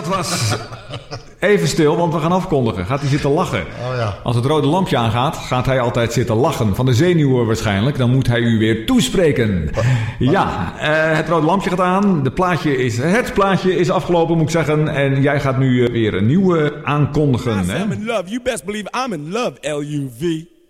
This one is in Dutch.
Dat was even stil, want we gaan afkondigen. Gaat hij zitten lachen? Oh ja. Als het rode lampje aangaat, gaat hij altijd zitten lachen. Van de zenuwen waarschijnlijk. Dan moet hij u weer toespreken. Ja, het rode lampje gaat aan. Het plaatje is afgelopen, moet ik zeggen. En jij gaat nu weer een nieuwe aankondigen. Hè? I'm in love. You best believe I'm in love, LUV.